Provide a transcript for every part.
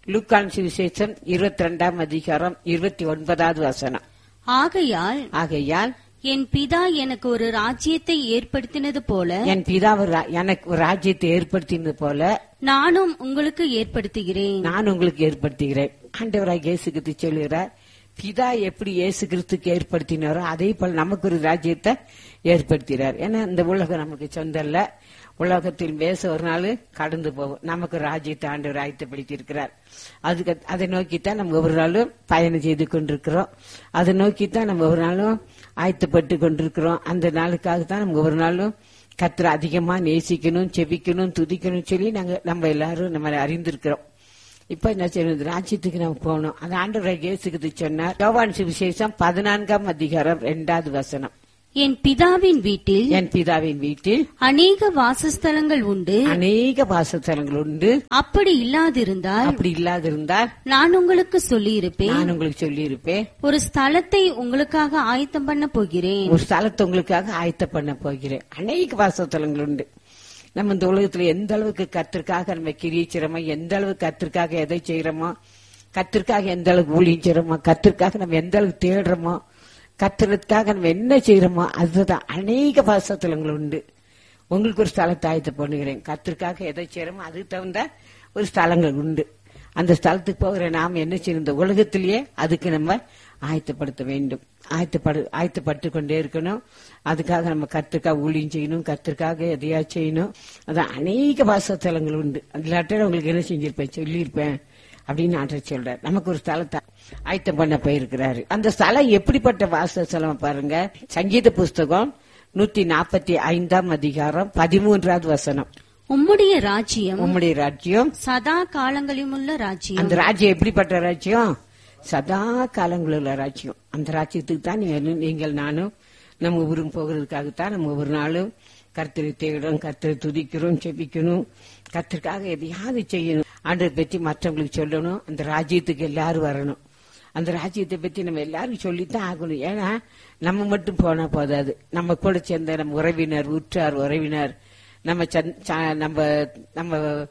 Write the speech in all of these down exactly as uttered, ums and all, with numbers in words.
லூக்கான் சுவிசேஷம் இருபத்தி ரெண்டாம் அதிகாரம் இருபத்தி ஒன்பதாவது வசனம். ஆகையால் ஆகையால் என் பிதா எனக்கு ஒரு ராஜ்யத்தை ஏற்படுத்தினது போல என் பிதா எனக்கு ஒரு ராஜ்யத்தை ஏற்படுத்தினது போல நானும் உங்களுக்கு ஏற்படுத்துகிறேன் நான் உங்களுக்கு ஏற்படுத்துகிறேன். ஆண்டவராக இயேசு கிறிஸ்து சொல்லுகிறார், பிதா எப்படி இயேசு கிறிஸ்துக்கு ஏற்படுத்தினாரோ அதே போல நமக்கு ஒரு ராஜ்யத்தை ஏற்படுத்தினார். ஏன்னா இந்த உலகம் நமக்கு சொந்தம் இல்ல, உலகத்தில் பேச ஒரு நாள் கடந்து போகும். நமக்கு ராஜ்யத்தை ஆண்டவர் ஆயத்தப்படுத்தி இருக்கிறார். அதுக்கு அதை நோக்கித்தான் நம்ம ஒவ்வொரு நாளும் பயணம் செய்து கொண்டிருக்கிறோம். அதை நோக்கித்தான் நம்ம ஒவ்வொரு நாளும் ஆயத்தப்பட்டு கொண்டிருக்கிறோம். அந்த நாளுக்காக தான் நம்ம ஒவ்வொரு நாளும் கர்த்தரை அதிகமா நேசிக்கணும், செபிக்கணும், துதிக்கணும் சொல்லி நாங்க நம்ம எல்லாரும் நம்ம அறிந்திருக்கிறோம். இப்ப என்ன செய்யணும், ராஜ்யத்துக்கு நம்ம போகணும். அந்த ஆண்டவராகிய இயேசு கிறிஸ்து சொன்னார். யோவான் சுவிசேஷம் பதினான்காம் அதிகாரம் இரண்டாவது வசனம். என் பிதாவின் வீட்டில் என் பிதாவின் வீட்டில் அநேக வாசஸ்தலங்கள் உண்டு அநேக வாசஸ்தலங்கள் உண்டு. அப்படி இல்லாதிருந்தால் அப்படி இல்லாதிருந்தால் நான் உங்களுக்கு சொல்லியிருப்பேன். நான் உங்களுக்கு சொல்லியிருப்பேன். ஒரு ஸ்தலத்தை உங்களுக்காக ஆயத்தம் பண்ண போகிறேன். ஒரு ஸ்தலத்தை உங்களுக்காக ஆயத்தம் பண்ண போகிறேன். அநேக வாசஸ்தலங்கள் உண்டு. நம்ம இந்த உலகத்துல எந்த அளவுக்கு கர்த்தருக்காக நம்ம கிரியிக்கிறோமோ, எந்த அளவுக்கு கர்த்தருக்காக எதை செய்யறோமோ, கர்த்தருக்காக எந்த அளவுக்கு ஊழியம் செய்யறோமோ, கர்த்தருக்காக நம்ம எந்த அளவுக்கு தேடுறோமோ, கர்த்தருக்காக நம்ம என்ன செய்யறோமோ அதுதான் அநேக வாசஸ்தலங்கள் உண்டு. உங்களுக்கு ஒரு ஸ்தலத்தை ஆயத்தம் பண்ணுகிறேன். கர்த்தருக்காக எதை செய்யறோமோ அதுக்கு தகுந்த ஒரு ஸ்தலங்கள் உண்டு. அந்த ஸ்தலத்துக்கு போகிற நாம் என்ன செய்யணும், இந்த உலகத்திலேயே அதுக்கு நம்ம ஆயத்தப்படுத்த வேண்டும். ஆயத்தப்படு ஆயத்தப்பட்டு கொண்டே இருக்கணும். அதுக்காக நம்ம கர்த்தருக்காக ஊழியம் செய்யணும், கர்த்தருக்காக எதையா செய்யணும். அதான் அநேக வாசஸ்தலங்கள் உண்டு. இல்லாட்ட உங்களுக்கு என்ன செஞ்சிருப்பேன், சொல்லியிருப்பேன் அப்படின்னு ஆண்டவர் சொல்றாரு. நமக்கு ஒரு ஸ்தலத்தை ஆயத்தம் பண்ண போயிருக்கிறாரு. அந்த ஸ்தலம் எப்படிப்பட்ட வாசஸ்தலம் பாருங்க. சங்கீத புஸ்தகம் நூத்தி நாற்பத்தி ஐந்தாம் அதிகாரம் பதிமூன்றாவது வசனம். உம்முடைய ராஜ்யம் உம்முடைய ராஜ்யம் சதா காலங்களிலும் உள்ள ராஜ்யம். அந்த ராஜ்யம் எப்படிப்பட்ட ராஜ்யம்? சதா காலங்களில் உள்ள ராஜ்யம். அந்த ராஜ்யத்துக்கு தான் நீங்க நீங்கள் நானும் நம்ம ஊருக்கு போகிறதுக்காகத்தான் நம்ம ஒவ்வொரு நாளும் கர்த்தரை தேடுறோம், கர்த்தரை துதிக்கிறோம், செபிக்கணும், கர்த்தருக்காக எதையாவது செய்யணும், ஆண்டவரை பற்றி மற்றவங்களுக்கு சொல்லணும். அந்த ராஜ்யத்துக்கு எல்லாரும் வரணும். அந்த ராஜ்யத்தை பத்தி நம்ம எல்லாரும் சொல்லித்தான் ஆகணும். ஏன்னா நம்ம மட்டும் போனா போதாது. நம்ம கூட சேர்ந்த நம்ம உறவினர், உற்றார் உறவினர், நம்ம நம்ம நம்ம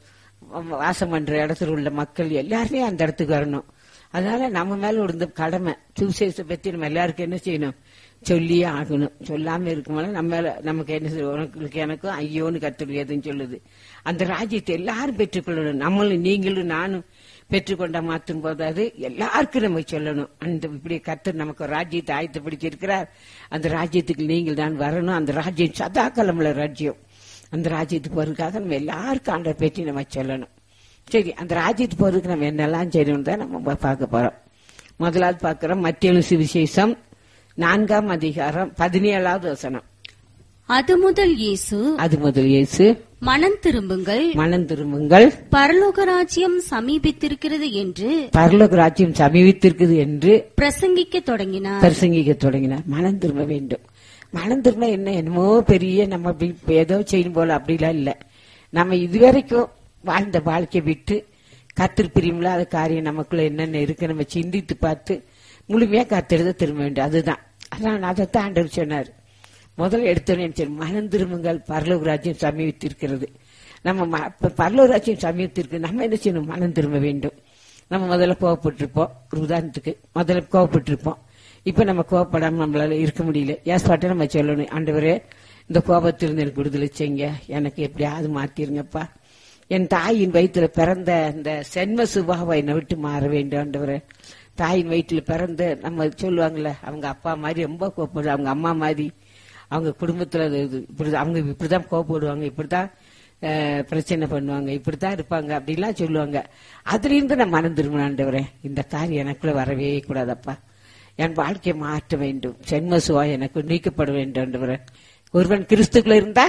வாசம் பண்ற இடத்துல உள்ள மக்கள் எல்லாருமே அந்த இடத்துக்கு வரணும். அதனால நம்ம மேல ஒரு கடமை, சுவிசேஷத்தை பத்தி நம்ம எல்லாருக்கும் என்ன செய்யணும், சொல்லியே ஆகணும். சொல்லாம இருக்கும்போது நம்ம நமக்கு என்ன உனக்கு எனக்கும் ஐயோன்னு கர்த்தர் எதுன்னு சொல்லுது. அந்த ராஜ்யத்தை எல்லாரும் பெற்றுக்கொள்ளணும். நம்மளும் நீங்களும் நானும் பெற்றுக்கொண்ட மாற்றும் போதாது எல்லாருக்கும் நம்ம சொல்லணும். அந்த இப்படி கர்த்தர் நமக்கு ராஜ்யத்தை ஆயத்தப்படுத்தி இருக்கிறார். அந்த ராஜ்யத்துக்கு நீங்கள் தான் வரணும். அந்த ராஜ்யம் சதா காலமுள்ள ராஜ்யம். அந்த ராஜ்யத்துக்கு போறதுக்காக நம்ம எல்லாருக்கும் ஆண்டவரை பற்றி நம்ம சொல்லணும். சரி, அந்த ராஜ்யத்துக்கு போறதுக்கு நம்ம என்னெல்லாம் செய்யணும் தான் நம்ம பார்க்க போறோம். முதலாவது பார்க்கிறோம் மத்தேயு சுவிசேஷம் நான்காம் அதிகாரம் பதினேழாவது வசனம். அது முதல் இயேசு அது முதல் இயேசு மனம் திரும்புங்கள் மனம் திரும்புங்கள் பரலோக ராஜ்யம் சமீபித்திருக்கிறது என்று பரலோக ராஜ்யம் சமீபித்திருக்கிறது என்று பிரசங்கிக்க தொடங்கினார் பிரசங்கிக்க தொடங்கினார். மனம் திரும்ப வேண்டும். மனம் திரும்ப என்ன என்னமோ பெரிய நம்ம ஏதோ செய்யும் போல அப்படிலாம் இல்ல. நம்ம இதுவரைக்கும் வாழ்ந்த வாழ்க்கை விட்டு கர்த்தர் பிரியமில்லாத காரியம் நமக்குள்ள என்னென்ன இருக்கு நம்ம சிந்தித்து பார்த்து முழுமையா கர்த்தரை திரும்ப வேண்டும். அதுதான் அதான் அதைத்தான் ஆண்டவர் சொன்னார். முதல்ல எடுத்தோன்னு மனம் திரும்புங்கள் பரலோக ராஜ்யம் சமீபித்திருக்கிறது. நம்ம பரலோக ராஜ்யம் சமீபித்திருக்கு, நம்ம என்ன செய்யணும், மனம் திரும்ப வேண்டும். நம்ம முதல்ல கோவப்பட்டிருப்போம். ஒரு உதாரணத்துக்கு முதல்ல கோவப்பட்டிருப்போம். இப்ப நம்ம கோவப்படாம நம்மளால இருக்க முடியல. ஏஸ்பாட்ட நம்ம சொல்லணும், ஆண்டவரே இந்த கோபத்திலிருந்து எனக்கு விடுதலை செய்யுங்க, எனக்கு எப்படியாவது மாத்திருங்கப்பா. என் தாயின் வயிற்றுல பிறந்த அந்த சென்ம சுபாவை என்னை விட்டு மாற வேண்டும் ஆண்டவரே. தாயின் வயிற்றுல பிறந்த நம்ம சொல்லுவாங்கல்ல, அவங்க அப்பா மாதிரி ரொம்ப கோபப்படுற, அவங்க அம்மா மாதிரி அவங்க குடும்பத்துல இப்படி அவங்க இப்படிதான் கோபப்படுவாங்க, இப்படிதான் பிரச்சனை பண்ணுவாங்க, இப்படித்தான் இருப்பாங்க அப்படிலாம் சொல்லுவாங்க. அதுல இருந்து நான் மனம் திரும்பணும். ஆண்டவரே இந்த காரியம் எனக்குள்ள வரவே கூடாதப்பா, என் வாழ்க்கையை மாற்ற வேண்டும், சென்ம சுபாவம் எனக்கு நீக்கப்பட வேண்டும் ஆண்டவரே. ஒருவன் கிறிஸ்துக்குள்ள இருந்தா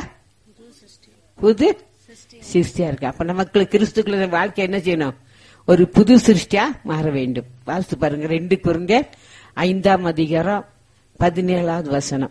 புது சிருஷ்டியா இருக்கு. அப்ப நமக்கு கிறிஸ்துக்குள்ள வாழ்க்கை என்ன செய்யணும், ஒரு புது சிருஷ்டியா மாற வேண்டும். வாசித்து பாருங்க, ரெண்டு கொரிந்தியர் ஐந்தாம் அதிகாரம் பதினேழாவது வசனம்.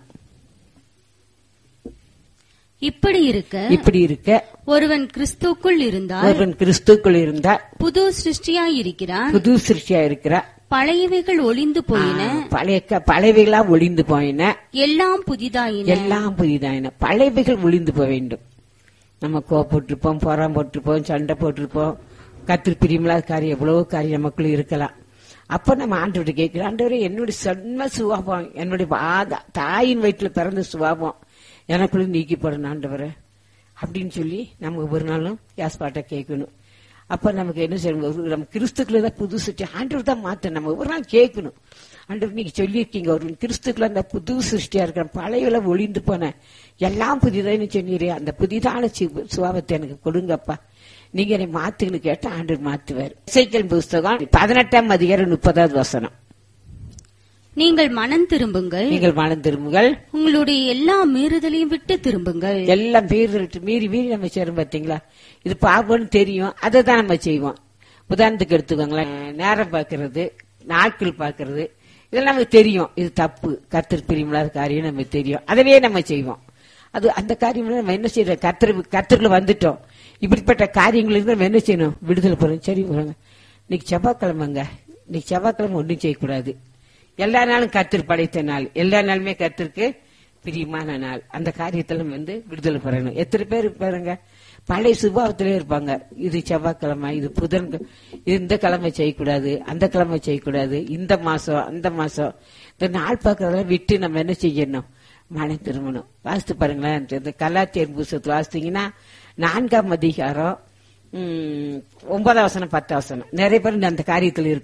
இப்படி இருக்க இப்படி இருக்க ஒருவன் கிறிஸ்துக்குள் இருந்தால் ஒருவன் கிறிஸ்துக்குள் இருந்தால் புது சிருஷ்டியா இருக்கிறான். புது சிருஷ்டியா இருக்கிறார். பழையவைகள் ஒளிந்து போயின, பழைய பழையவைகளா ஒளிந்து போயின, எல்லாம் புதிதாயின எல்லாம் புதிதாயின. பழையவைகள் ஒளிந்து போக வேண்டும். நம்ம கோவப்பட்டிருப்போம், பொறாம போட்டிருப்போம், சண்டை போட்டிருப்போம், கர்த்தர் பிரியமில்லாத காரியம் எவ்வளவோ காரியம் நமக்குள்ள இருக்கலாம். அப்ப நம்ம ஆண்டவர்கிட்ட கேட்கிறோம், ஆண்டவரே என்னுடைய சொன்ன சுபாவம், என்னுடைய ஆத- தாயின் வயிற்றுல பிறந்த சுபாவம் எனக்குள்ள நீக்கி போடணும் ஆண்டவரே அப்படின்னு சொல்லி நம்ம ஒவ்வொரு நாளும் யாஸ்பாட்ட கேட்கணும். அப்ப நமக்கு என்ன செய்யணும், ஒரு நம்ம கிறிஸ்துக்குள்ள தான் புது சிருஷ்டி, ஆண்டவர் தான் மாத்த நம்ம ஒவ்வொரு நாள் கேட்கணும். ஆண்டவர் நீங்க சொல்லியிருக்கீங்க, ஒரு கிறிஸ்துக்குள்ள அந்த புது சிருஷ்டியா இருக்கிற பழைய ஒளிந்து போன எல்லாம் புதிதான்னு சொன்னீரே, அந்த புதிதான சி- சுபாவத்தை எனக்கு கொடுங்கப்பா, நீங்க என்னை மாத்துன்னு கேட்ட ஆண்டவர் மாத்துவார். இசைக்கேல் புஸ்தகம் பதினெட்டாம் அதிகாரம் முப்பதாவது வசனம். நீங்கள் மனம் திரும்புங்கள், நீங்கள் மனம் திரும்புங்கள், உங்களுடைய எல்லா மீறுதலையும் விட்டு திரும்புங்கள். எல்லாம் மீறி மீறி மீறி நம்ம செய்யறோம் பாத்தீங்களா, இது பாவம்னு தெரியும், அதை தான் நம்ம செய்வோம். உதாரணத்துக்கு எடுத்துக்கோங்களேன், நேரம் பார்க்கறது, நாட்கள் பார்க்கறது, இதெல்லாம் நமக்கு தெரியும், இது தப்பு, கர்த்தர் பிரியமில்லாத காரியம் நமக்கு தெரியும், அதவே நம்ம செய்வோம். அது அந்த காரியம் நம்ம என்ன செய்யறோம், கர்த்தர் கர்த்தர்ல வந்துட்டோம், இப்படிப்பட்ட காரியங்கள் இருந்து நம்ம என்ன செய்யணும், விடுதலை போறோம். சரி போறாங்க, இன்னைக்கு செவ்வாய்க்கிழமைங்க, இன்னைக்கு செவ்வாய்க்கிழமை ஒன்றும் செய்யக்கூடாது, எல்லா நாளும் கர்த்தர் படைத்த நாள், எல்லா நாளுமே கர்த்தருக்கு பிரியமான நாள், அந்த காரியத்துல வந்து விடுதலை பெறணும். எத்தனை பேர் பாருங்க பழைய சுபாவத்திலே இருப்பாங்க, இது செவ்வாய்க்கிழமை, இது புதன், இது இந்த கிழமை செய்யக்கூடாது, அந்த கிழமை செய்யக்கூடாது, இந்த மாசம் அந்த மாசம் இந்த நாள் பார்க்கறதெல்லாம் விட்டு நம்ம என்ன செய்யணும், மனம் திரும்பணும். வாசித்து பாருங்களேன், இந்த கலாத்தியர் புஸ்தகத்தில் வாசித்தீங்கன்னா நான்காம் அதிகாரம் உம் ஒன்பதாம் வசனம் பத்தாம் வசனம் நிறைய பேர் அந்த காரியத்தில் இருக்கு.